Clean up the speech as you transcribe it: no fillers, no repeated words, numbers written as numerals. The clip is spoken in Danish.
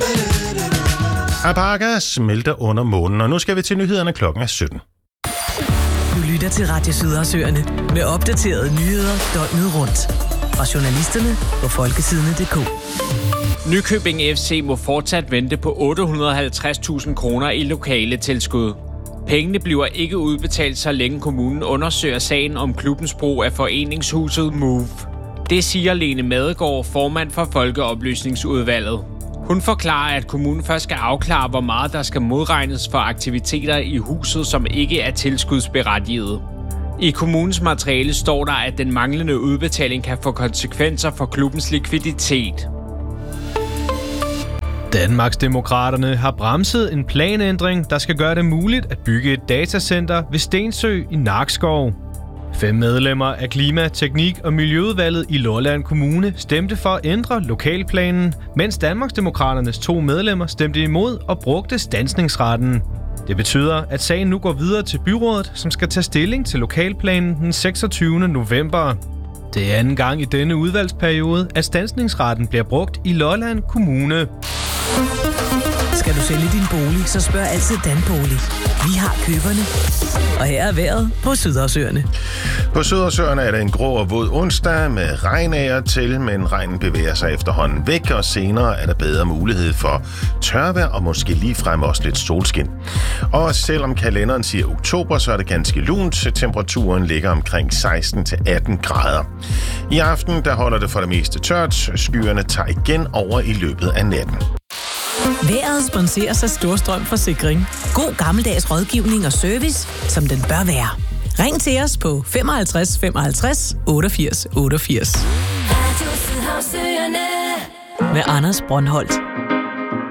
Abaga smelter under månen, og nu skal vi til nyhederne. Klokken er 17. Du lytter til Radio Sydersøerne med opdaterede nyheder døgnet rundt. Fra journalisterne på folkesidene.dk. Nykøbing FC må fortsat vente på 850.000 kroner i lokale tilskud. Pengene bliver ikke udbetalt, så længe kommunen undersøger sagen om klubbens brug af foreningshuset Move. Det siger Lene Madegaard, formand for Folkeoplysningsudvalget. Hun forklarer, at kommunen først skal afklare, hvor meget der skal modregnes for aktiviteter i huset, som ikke er tilskudsberettigede. I kommunens materiale står der, at den manglende udbetaling kan få konsekvenser for klubbens likviditet. Danmarksdemokraterne har bremset en planændring, der skal gøre det muligt at bygge et datacenter ved Stensø i Nakskov. 5 medlemmer af Klima-, Teknik- og Miljøudvalget i Lolland Kommune stemte for at ændre lokalplanen, mens Danmarksdemokraternes 2 medlemmer stemte imod og brugte standsningsretten. Det betyder, at sagen nu går videre til byrådet, som skal tage stilling til lokalplanen den 26. november. Det er anden gang i denne udvalgsperiode, at standsningsretten bliver brugt i Lolland Kommune. Skal du sælge din bolig, så spørg altid Danbolig. Vi har køberne. Og her er vejret på Sydersøerne. På Sydersøerne er det en grå og våd onsdag med regn af og til, men regnen bevæger sig efterhånden væk, og senere er der bedre mulighed for tørvejr og måske ligefrem også lidt solskin. Og selvom kalenderen siger oktober, så er det ganske lunt. Temperaturen ligger omkring 16-18 grader. I aften der holder det for det meste tørt. Skyerne tager igen over i løbet af natten. Vejret sponseres af Storstrøm Forsikring. God gammeldags rådgivning og service, som den bør være. Ring til os på 55 55 88 88. Med Anders Brøndholt.